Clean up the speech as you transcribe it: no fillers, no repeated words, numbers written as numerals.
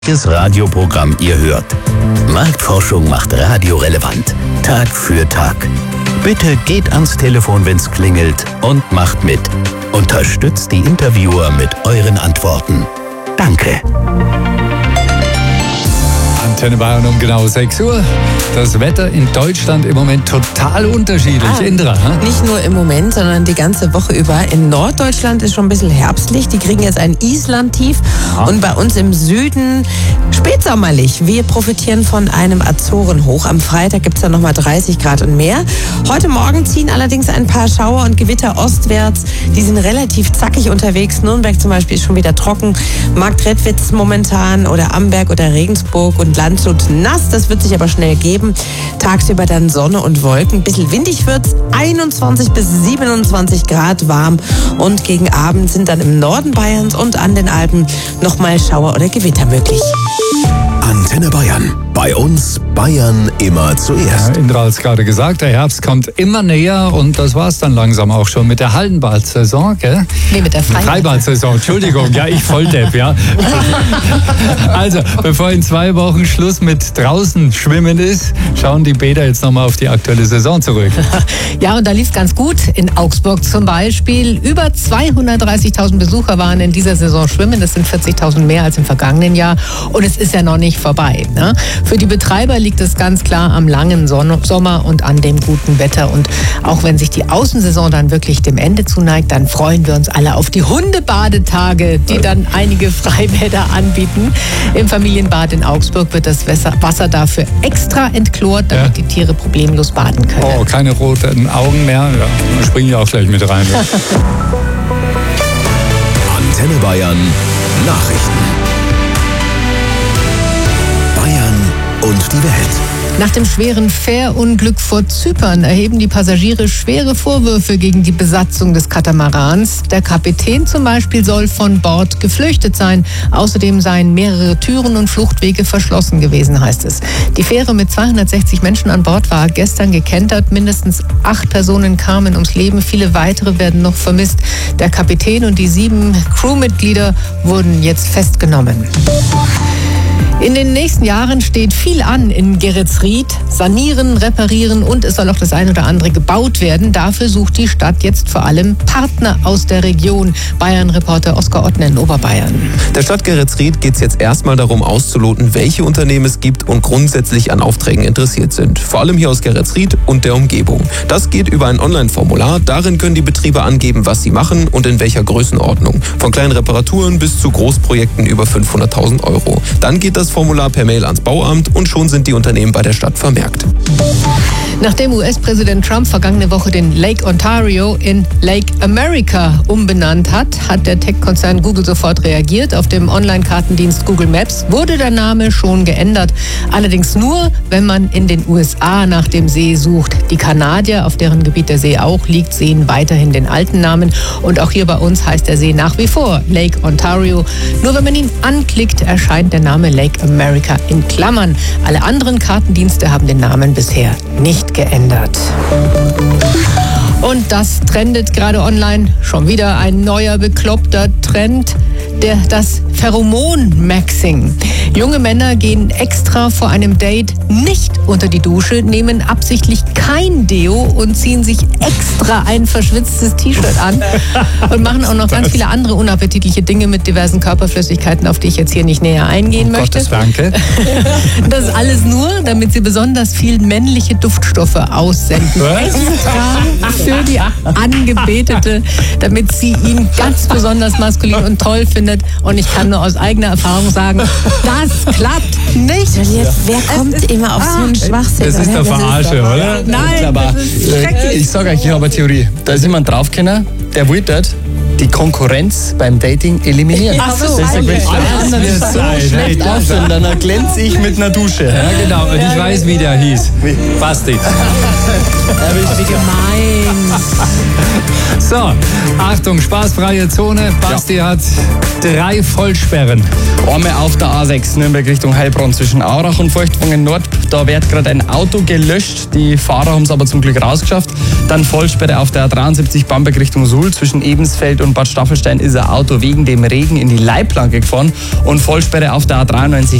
Welches Radioprogramm ihr hört. Marktforschung macht Radio relevant. Tag für Tag. Bitte geht ans Telefon, wenn's klingelt und macht mit. Unterstützt die Interviewer mit euren Antworten. Danke. Antenne Bayern um genau 6 Uhr. Das Wetter in Deutschland im Moment total unterschiedlich. Indra, nicht nur im Moment, sondern die ganze Woche über. In Norddeutschland ist schon ein bisschen herbstlich. Die kriegen jetzt ein Island-Tief. Und bei uns im Süden spätsommerlich. Wir profitieren von einem Azorenhoch. Am Freitag gibt es dann nochmal 30 Grad und mehr. Heute Morgen ziehen allerdings ein paar Schauer und Gewitter ostwärts. Die sind relativ zackig unterwegs. Nürnberg zum Beispiel ist schon wieder trocken. Marktredwitz momentan oder Amberg oder Regensburg und Landshut nass. Das wird sich aber schnell geben. Tagsüber dann Sonne und Wolken. Ein bisschen windig wird's. 21 bis 27 Grad warm. Und gegen Abend sind dann im Norden Bayerns und an den Alpen nochmal Schauer oder Gewitter möglich. Antenne Bayern. Bei uns Bayern immer zuerst. Ja, Indra hat es gerade gesagt, der Herbst kommt immer näher und das war es dann langsam auch schon mit der Hallenbad-Saison, gell? Nee, mit der Freibad-Saison, Entschuldigung, ja, ich Volldepp, ja. Also, bevor in 2 Wochen Schluss mit draußen schwimmen ist, schauen die Bäder jetzt nochmal auf die aktuelle Saison zurück. Ja, und da lief es ganz gut. In Augsburg zum Beispiel. Über 230.000 Besucher waren in dieser Saison schwimmen. Das sind 40.000 mehr als im vergangenen Jahr. Und es ist ja noch nicht vorbei, ne? Für die Betreiber liegt es ganz klar am langen Sommer und an dem guten Wetter. Und auch wenn sich die Außensaison dann wirklich dem Ende zuneigt, dann freuen wir uns alle auf die Hundebadetage, die dann einige Freibäder anbieten. Im Familienbad in Augsburg wird das Wasser dafür extra entchlort, damit die Tiere problemlos baden können. Oh, keine roten Augen mehr. Ja, dann springen wir auch gleich mit rein. Antenne Bayern Nachrichten. Und die Welt. Nach dem schweren Fährunglück vor Zypern erheben die Passagiere schwere Vorwürfe gegen die Besatzung des Katamarans. Der Kapitän zum Beispiel soll von Bord geflüchtet sein. Außerdem seien mehrere Türen und Fluchtwege verschlossen gewesen, heißt es. Die Fähre mit 260 Menschen an Bord war gestern gekentert. Mindestens 8 Personen kamen ums Leben. Viele weitere werden noch vermisst. Der Kapitän und die 7 Crewmitglieder wurden jetzt festgenommen. In den nächsten Jahren steht viel an in Geretsried. Sanieren, reparieren und es soll auch das ein oder andere gebaut werden. Dafür sucht die Stadt jetzt vor allem Partner aus der Region. Bayern-Reporter Oskar Ottner in Oberbayern. Der Stadt Geretsried geht es jetzt erstmal darum auszuloten, welche Unternehmen es gibt und grundsätzlich an Aufträgen interessiert sind. Vor allem hier aus Geretsried und der Umgebung. Das geht über ein Online-Formular. Darin können die Betriebe angeben, was sie machen und in welcher Größenordnung. Von kleinen Reparaturen bis zu Großprojekten über 500.000 Euro. Dann geht das Formular per Mail ans Bauamt und schon sind die Unternehmen bei der Stadt vermerkt. Nachdem US-Präsident Trump vergangene Woche den Lake Ontario in Lake America umbenannt hat, hat der Tech-Konzern Google sofort reagiert. Auf dem Online-Kartendienst Google Maps wurde der Name schon geändert. Allerdings nur, wenn man in den USA nach dem See sucht. Die Kanadier, auf deren Gebiet der See auch liegt, sehen weiterhin den alten Namen. Und auch hier bei uns heißt der See nach wie vor Lake Ontario. Nur wenn man ihn anklickt, erscheint der Name Lake America in Klammern. Alle anderen Kartendienste haben den Namen bisher nicht geändert. Und das trendet gerade online. Schon wieder ein neuer bekloppter Trend. Das Pheromon-Maxing. Junge Männer gehen extra vor einem Date nicht unter die Dusche, nehmen absichtlich kein Deo und ziehen sich extra ein verschwitztes T-Shirt an und machen auch noch ganz viele andere unappetitliche Dinge mit diversen Körperflüssigkeiten, auf die ich jetzt hier nicht näher eingehen möchte. Gottes Danke. Das alles nur, damit sie besonders viel männliche Duftstoffe aussenden. Extra für die Angebetete, damit sie ihn ganz besonders maskulin und toll findet. Und ich kann nur aus eigener Erfahrung sagen, das klappt nicht. Wer kommt immer auf so einen Schwachsinn? Das ist der Verarsche, oder? Nein, Aber das ist schrecklich. ich sage euch, ich habe eine Theorie. Da ist jemand draufgekommen, der will dort die Konkurrenz beim Dating eliminieren. Ach so, Deshalb, wenn alles der andere wird so sein, schlecht hey, aussehen, dann glänze ich mit einer Dusche. Ja, genau. Und ich weiß, wie der hieß. Basti. Wie gemein. So, Achtung, spaßfreie Zone. Basti hat 3 Vollsperren. Einmal auf der A6 Nürnberg Richtung Heilbronn zwischen Aurach und Feuchtwangen Nord. Da wird gerade ein Auto gelöscht. Die Fahrer haben es aber zum Glück rausgeschafft. Dann Vollsperre auf der A73 Bamberg Richtung Suhl zwischen Ebensfeld und Richtung Bad Staffelstein ist ein Auto wegen dem Regen in die Leitplanke gefahren und Vollsperre auf der A93